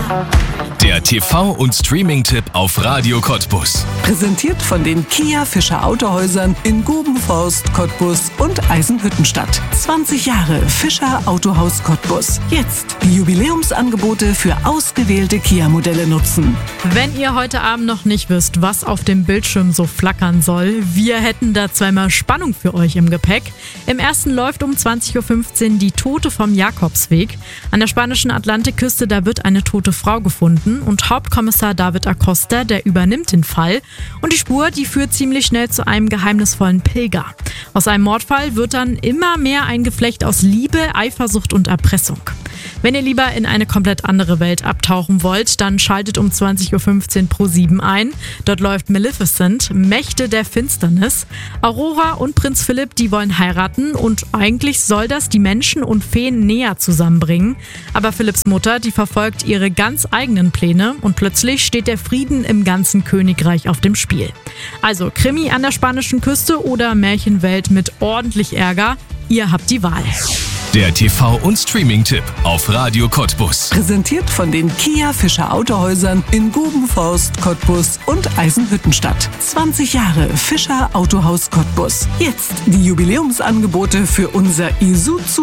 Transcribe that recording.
Der TV- und Streaming-Tipp auf Radio Cottbus. Präsentiert von den Kia Fischer Autohäusern in Gubenforst, Cottbus und Eisenhüttenstadt. 20 Jahre Fischer Autohaus Cottbus. Jetzt die Jubiläumsangebote für ausgewählte Kia-Modelle nutzen. Wenn ihr heute Abend noch nicht wisst, was auf dem Bildschirm so flackern soll, wir hätten da zweimal Spannung für euch im Gepäck. Im ersten läuft um 20.15 Uhr die Tote vom Jakobsweg. An der spanischen Atlantikküste, da wird eine tote Frau gefunden und Hauptkommissar David Acosta, der übernimmt den Fall. Und die Spur, die führt ziemlich schnell zu einem geheimnisvollen Pilger. Aus einem Mordfall wird dann immer mehr ein Geflecht aus Liebe, Eifersucht und Erpressung. Wenn ihr lieber in eine komplett andere Welt abtauchen wollt, dann schaltet um 20.15 Uhr Pro7 ein. Dort läuft Maleficent, Mächte der Finsternis. Aurora und Prinz Philipp, die wollen heiraten und eigentlich soll das die Menschen und Feen näher zusammenbringen. Aber Philipps Mutter, die verfolgt ihre ganz eigenen Pläne und plötzlich steht der Frieden im ganzen Königreich auf dem Spiel. Also Krimi an der spanischen Küste oder Märchenwelt mit ordentlich Ärger, ihr habt die Wahl. Der TV- und Streaming-Tipp auf Radio Cottbus. Präsentiert von den Kia Fischer Autohäusern in Gubenforst, Cottbus und Eisenhüttenstadt. 20 Jahre Fischer Autohaus Cottbus. Jetzt die Jubiläumsangebote für unser Isuzu